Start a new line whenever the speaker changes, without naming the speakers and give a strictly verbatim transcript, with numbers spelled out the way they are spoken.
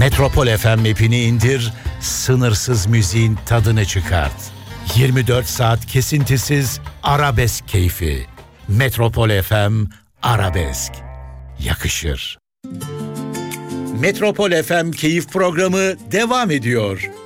Metropol F M app'ini indir, sınırsız müziğin tadını çıkart. yirmi dört saat kesintisiz arabesk keyfi. Metropol F M Arabesk. Yakışır. Metropol F M Keyif Programı devam ediyor.